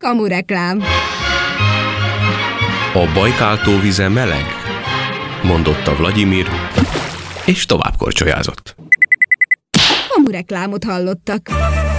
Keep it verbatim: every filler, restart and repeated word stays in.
Kamureklám. A Bajkál tó vize meleg, mondotta Vladimir, és tovább korcsolyázott. Kamureklámot hallottak.